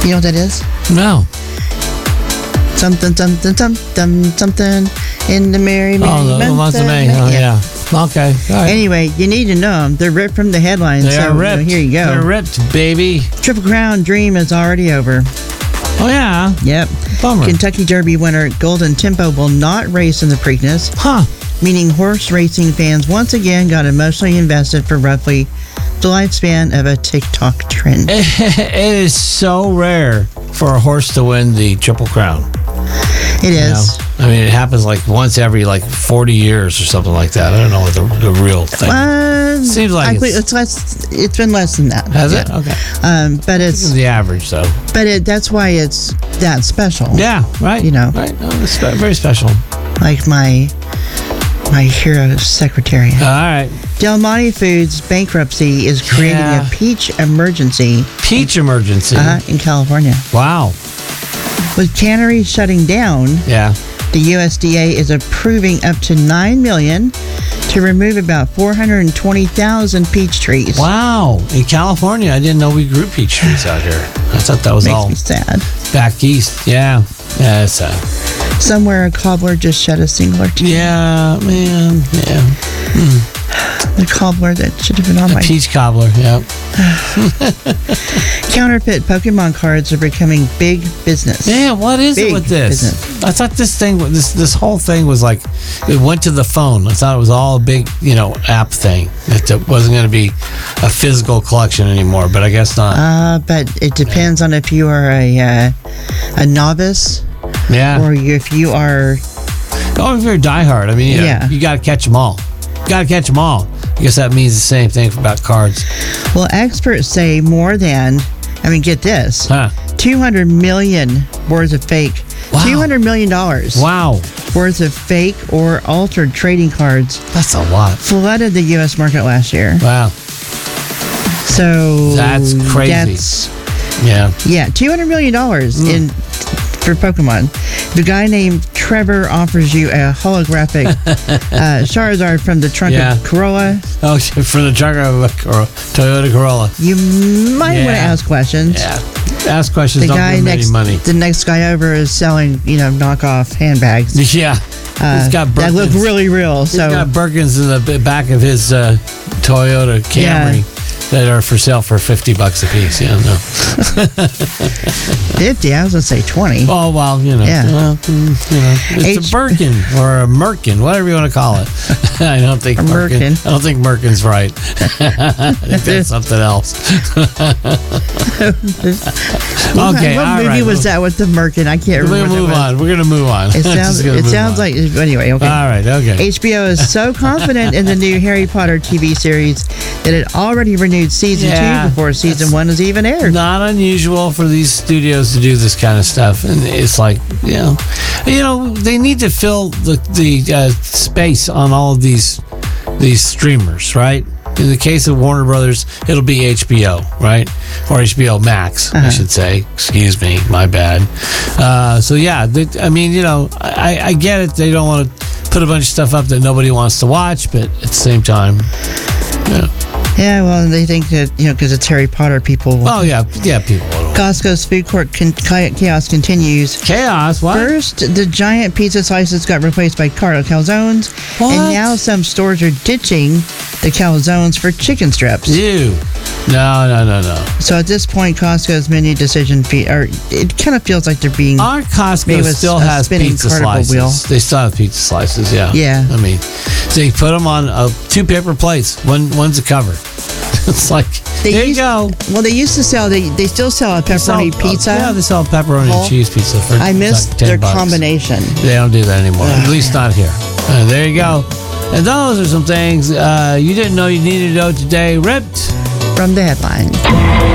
You know what that is? No. Something in the merry the month of May. Oh, yeah. Okay. All right. Anyway, you need to know them. They're ripped from the headlines. They are ripped. Here you go. They're ripped, baby. Triple Crown dream is already over. Oh, yeah? Yep. Bummer. Kentucky Derby winner Golden Tempo will not race in the Preakness. Huh. Meaning horse racing fans once again got emotionally invested for roughly the lifespan of a TikTok trend. It is so rare for a horse to win the Triple Crown. It is. I mean, it happens like once every 40 years or something like that. I don't know what the real thing. Seems like it's been less than that. Has it? Okay. But it's the average though. But that's why it's that special. Yeah. Right. You know. Right. No, it's very special. Like my hero secretary. All right. Del Monte Foods bankruptcy is creating a peach emergency. Peach emergency? In California. Wow. With canneries shutting down, the USDA is approving up to $9 million to remove about 420,000 peach trees. Wow. In California, I didn't know we grew peach trees out here. I thought that was Makes me sad. Back east. Yeah. Yeah, it's sad. Somewhere a cobbler just shed a single or two. Yeah, man. Yeah. The cobbler that should have been on my... peach cobbler, yeah. Counterfeit Pokemon cards are becoming big business. Yeah, what is it with this? Business. I thought this whole thing was like, it went to the phone. I thought it was all a big, app thing. It wasn't going to be a physical collection anymore, but I guess not. But it depends on if you are a novice. Yeah. Or if you are... Oh, if you're a diehard. I mean, you got to catch them all. I guess that means the same thing about cards. Well, experts say more than, get this, 200 million worth of fake. Wow. $200 million. Wow. Worth of fake or altered trading cards. That's a lot. Flooded the U.S. market last year. Wow. So that's crazy. Yeah, $200 million for Pokemon. The guy named Trevor offers you a holographic Charizard from the trunk of Corolla. Oh, from the trunk of a Toyota Corolla. You might want to ask questions. Yeah, ask questions. Don't give him any money. The next guy over is selling, knockoff handbags. Yeah, he's got Birkins. That look really real. He's got Birkins in the back of his Toyota Camry. That are for sale for $50 a piece. Yeah, no. 50? I was gonna say 20. Oh well, it's a Birkin or a Merkin, whatever you want to call it. I don't think Merkin. I don't think Merkin's right. I think that's something else. Okay, what movie was that with the Merkin? I can't remember. We're gonna move on. It sounds like anyway. Okay. All right. Okay. HBO is so confident in the new Harry Potter TV series that it already renewed season 2 before season 1 is even aired. Not unusual for these studios to do this kind of stuff, and it's like they need to fill the space on all of these streamers, right? In the case of Warner Brothers, it'll be HBO, right? Or HBO Max, I should say. Excuse me, my bad. I get it. They don't want to put a bunch of stuff up that nobody wants to watch, but at the same time, Yeah, well, they think that, because it's Harry Potter, people... Oh, yeah, people. Costco's food court chaos continues. Chaos? What? First, the giant pizza slices got replaced by calzones. What? And now some stores are ditching the calzones for chicken strips. Ew. No. So at this point, Costco's menu decision it kind of feels like they're being... Our Costco still has pizza slices. Wheel. They still have pizza slices, yeah. Yeah. I mean, they put them on 2 paper plates. One's a cover. It's like, there you go. Well, they used to sell, they still sell a pepperoni pizza. Yeah, they sell pepperoni and cheese pizza for I missed their $10. Combination. They don't do that anymore. At least not here. There you go. And those are some things you didn't know you needed to know today. Ripped from the headline.